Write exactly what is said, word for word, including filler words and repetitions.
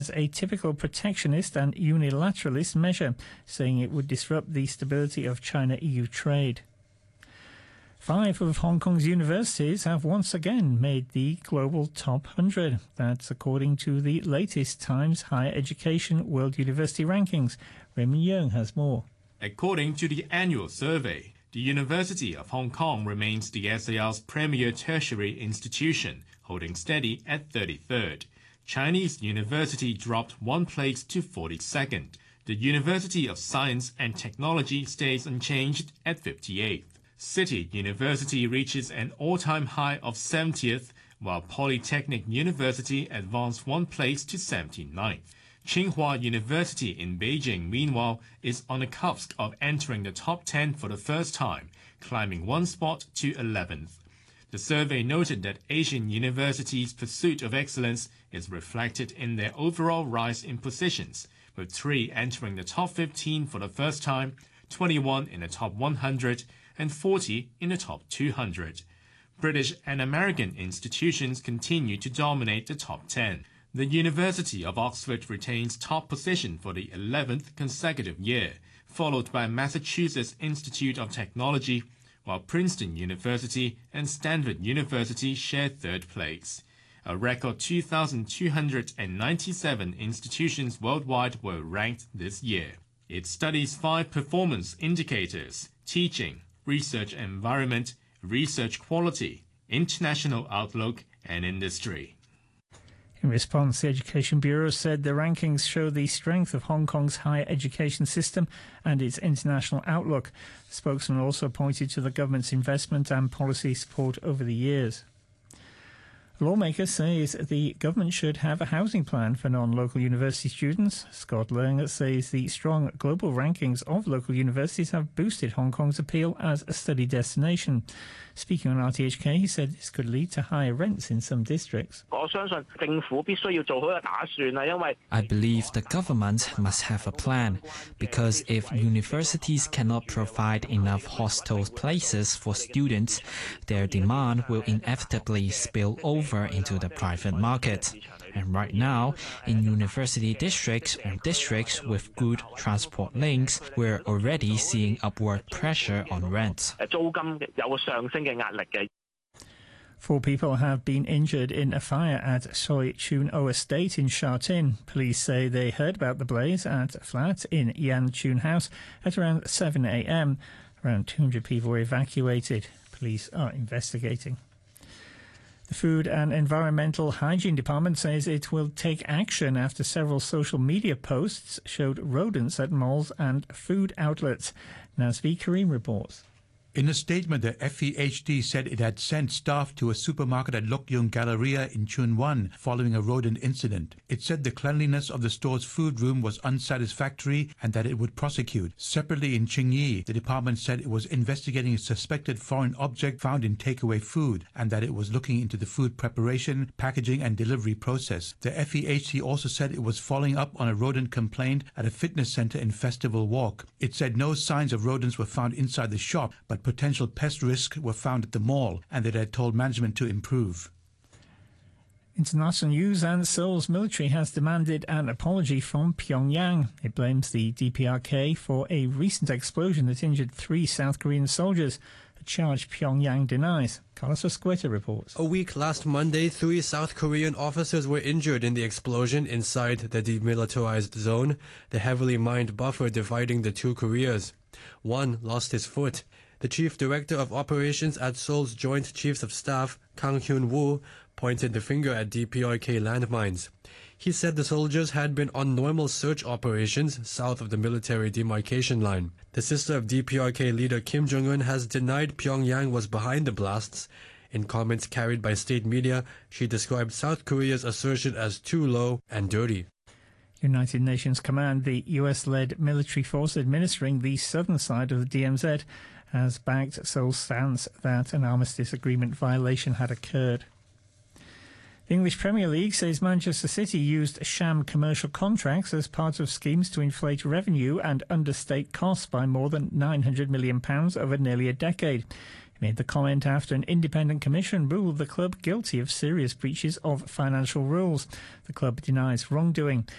as a typical protectionist and unilateralist measure, saying it would disrupt the stability of China-E U trade. Five of Hong Kong's universities have once again made the global top one hundred. That's according to the latest Times Higher Education World University Rankings. Raymond Yeung has more. According to the annual survey, the University of Hong Kong remains the S A R's premier tertiary institution, holding steady at thirty-third. Chinese University dropped one place to forty-second. The University of Science and Technology stays unchanged at fifty-eighth. City University reaches an all-time high of seventieth, while Polytechnic University advanced one place to seventy-ninth. Tsinghua University in Beijing, meanwhile, is on the cusp of entering the top ten for the first time, climbing one spot to eleventh. The survey noted that Asian universities' pursuit of excellence is reflected in their overall rise in positions, with three entering the top fifteen for the first time, twenty-one in the top one hundred, and forty in the top two hundred. British and American institutions continue to dominate the top ten. The University of Oxford retains top position for the eleventh consecutive year, followed by Massachusetts Institute of Technology, while Princeton University and Stanford University share third place. A record two thousand two hundred ninety-seven institutions worldwide were ranked this year. It studies five performance indicators: teaching, research environment, research quality, international outlook, and industry. In response, the Education Bureau said the rankings show the strength of Hong Kong's higher education system and its international outlook. The spokesman also pointed to the government's investment and policy support over the years. Lawmakers says the government should have a housing plan for non-local university students. Scott Leung says the strong global rankings of local universities have boosted Hong Kong's appeal as a study destination. Speaking on R T H K, he said this could lead to higher rents in some districts. I believe the government must have a plan, because if universities cannot provide enough hostel places for students, their demand will inevitably spill over into the private market. And right now, in university districts or districts with good transport links, we're already seeing upward pressure on rents. Four people have been injured in a fire at Soi Chun O Estate in Sha Tin. Police say they heard about the blaze at a flat in Yan Chun House at around seven a m. Around two hundred people were evacuated. Police are investigating. The Food and Environmental Hygiene Department says it will take action after several social media posts showed rodents at malls and food outlets. Nazvi Karim reports. In a statement, the F E H D said it had sent staff to a supermarket at Lok Yung Galleria in Chun Wan following a rodent incident. It said the cleanliness of the store's food room was unsatisfactory and that it would prosecute. Separately in Qingyi, the department said it was investigating a suspected foreign object found in takeaway food and that it was looking into the food preparation, packaging and delivery process. The F E H D also said it was following up on a rodent complaint at a fitness center in Festival Walk. It said no signs of rodents were found inside the shop, but potential pest risks were found at the mall and that it had told management to improve. International news, and Seoul's military has demanded an apology from Pyongyang. It blames the D P R K for a recent explosion that injured three South Korean soldiers, a charge Pyongyang denies. Carlos Escueta reports. A week last Monday, three South Korean officers were injured in the explosion inside the demilitarized zone, the heavily mined buffer dividing the two Koreas. One lost his foot. The chief director of operations at Seoul's Joint Chiefs of Staff, Kang Hyun-woo, pointed the finger at D P R K landmines. He said the soldiers had been on normal search operations south of the military demarcation line. The sister of D P R K leader Kim Jong-un has denied Pyongyang was behind the blasts. In comments carried by state media, she described South Korea's assertion as too low and dirty. United Nations Command, the U S-led military force administering the southern side of the D M Z, has backed Seoul's stance that an armistice agreement violation had occurred. The English Premier League says Manchester City used sham commercial contracts as part of schemes to inflate revenue and understate costs by more than nine hundred million pounds over nearly a decade. He made the comment after an independent commission ruled the club guilty of serious breaches of financial rules. The club denies wrongdoing.